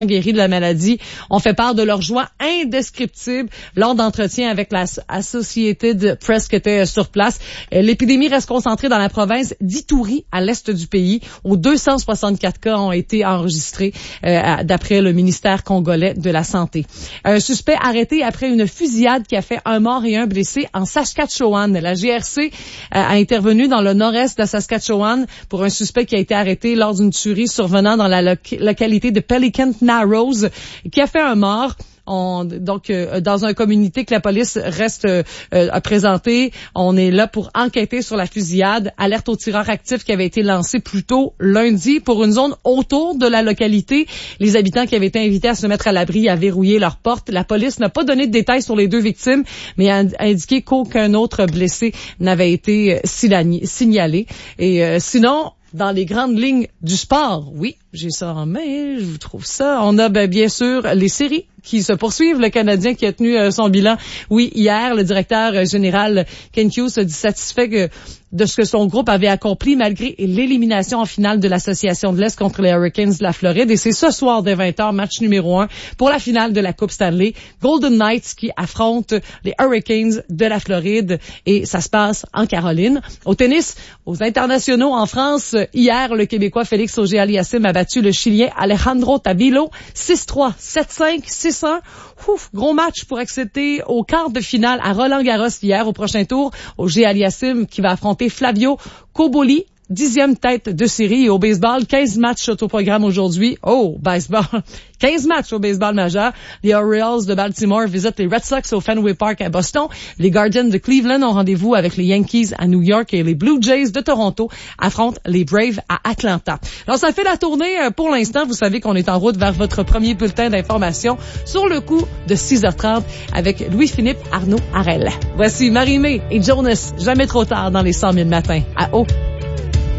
guéris de la maladie ont fait part de leur joie indescriptible lors d'entretiens avec la Associated Press qui était sur place. L'épidémie reste concentrée dans la province d'Ituri, à l'est du pays, où 264 cas ont été enregistrés d'après le ministère congolais de la Santé. Un suspect arrêté après une fusillade qui a fait un mort et un blessé en Saskatchewan. La GRC a intervenu dans le nord-est de Saskatchewan pour un suspect qui a été arrêté lors d'une tuerie survenant dans la localité de Pelican Narrows, qui a fait un mort. Dans un communiqué que la police reste à présenter, on est là pour enquêter sur la fusillade. Alerte aux tireurs actifs qui avait été lancée plus tôt lundi pour une zone autour de la localité. Les habitants qui avaient été invités à se mettre à l'abri à verrouiller leurs portes. La police n'a pas donné de détails sur les deux victimes, mais a indiqué qu'aucun autre blessé n'avait été signalé. Et sinon, dans les grandes lignes du sport, oui, j'ai ça en main, je vous trouve ça. On a bien sûr les séries qui se poursuivent. Le Canadien qui a tenu son bilan, oui, hier, le directeur général Ken Hughes a dit satisfait de ce que son groupe avait accompli malgré l'élimination en finale de l'Association de l'Est contre les Hurricanes de la Floride. Et c'est ce soir dès 20h, match numéro 1 pour la finale de la Coupe Stanley. Golden Knights qui affrontent les Hurricanes de la Floride et ça se passe en Caroline. Au tennis, aux internationaux en France, hier, le Québécois Félix Auger-Aliassime a battu le Chilien Alejandro Tabilo 6-3, 7-5, 6-1. Gros match pour accéder au quart de finale à Roland-Garros hier au prochain tour. Auger-Aliassime qui va affronter Flavio Cobolli, 10e tête de série. Et au baseball, 15 matchs au programme aujourd'hui. Oh, baseball! 15 matchs au baseball majeur. Les Orioles de Baltimore visitent les Red Sox au Fenway Park à Boston. Les Guardians de Cleveland ont rendez-vous avec les Yankees à New York et les Blue Jays de Toronto affrontent les Braves à Atlanta. Alors, ça fait la tournée pour l'instant. Vous savez qu'on est en route vers votre premier bulletin d'information sur le coup de 6h30 avec Louis-Philippe Arnaud Harel. Voici Marie-Mé et Jonas, jamais trop tard dans les 100 000 matins à Haut.